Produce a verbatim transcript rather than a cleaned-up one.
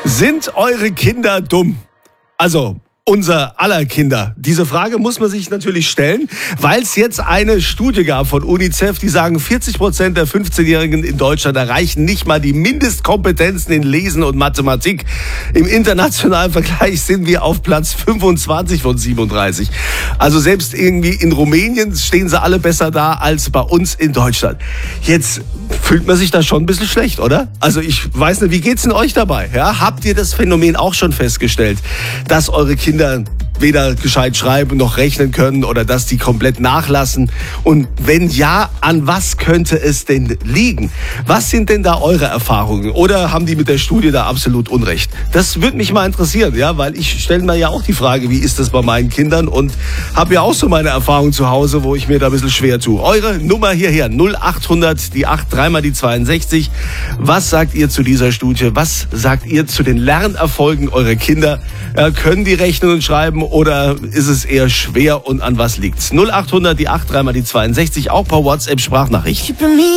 Sind eure Kinder dumm? Also unser aller Kinder. Diese Frage muss man sich natürlich stellen, weil es jetzt eine Studie gab von UNICEF, die sagen, vierzig Prozent der fünfzehnjährigen in Deutschland erreichen nicht mal die Mindestkompetenzen in Lesen und Mathematik. Im internationalen Vergleich sind wir auf Platz fünfundzwanzig von siebenunddreißig. Also selbst irgendwie in Rumänien stehen sie alle besser da als bei uns in Deutschland. Jetzt fühlt man sich da schon ein bisschen schlecht, oder? Also ich weiß nicht, wie geht's denn euch dabei? Ja? Habt ihr das Phänomen auch schon festgestellt, dass eure Kinder weder gescheit schreiben noch rechnen können oder dass die komplett nachlassen? Und wenn ja, an was könnte es denn liegen? Was sind denn da eure Erfahrungen? Oder haben die mit der Studie da absolut Unrecht? Das würde mich mal interessieren, ja, weil ich stelle mir ja auch die Frage, wie ist das bei meinen Kindern, und habe ja auch so meine Erfahrungen zu Hause, wo ich mir da ein bisschen schwer tue. Eure Nummer hierher, null acht hundert, die acht, dreimal die zweiundsechzig. Was sagt ihr zu dieser Studie? Was sagt ihr zu den Lernerfolgen eurer Kinder? Ja, können die rechnen und schreiben oder ist es eher schwer, und an was liegt's? null acht hundert, die acht, dreimal die zweiundsechzig, auch per WhatsApp-Sprachnachricht.